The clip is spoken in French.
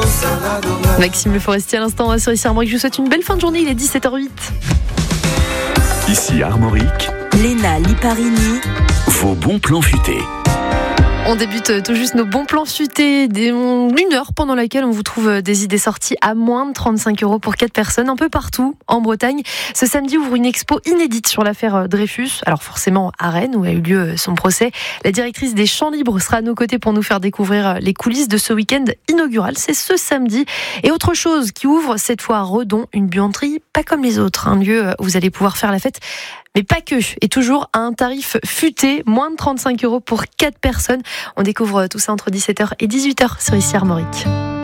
Maxime Le Forestier à l'instant sur ici Armorique. Je vous souhaite une belle fin de journée, il est 17h08. Ici Armorique, Léna Liparini, vos bons plans futés. On débute tout juste nos bons plans futés, une heure pendant laquelle on vous trouve des idées sorties à moins de 35 € pour 4 personnes, un peu partout en Bretagne. Ce samedi ouvre une expo inédite sur l'affaire Dreyfus, alors forcément à Rennes où a eu lieu son procès. La directrice des Champs Libres sera à nos côtés pour nous faire découvrir les coulisses de ce week-end inaugural. C'est ce samedi. Et autre chose qui ouvre cette fois à Redon, une buanderie pas comme les autres, un lieu où vous allez pouvoir faire la fête. Mais pas que, et toujours à un tarif futé, moins de 35 € pour 4 personnes. On découvre tout ça entre 17h et 18h sur ici Armorique.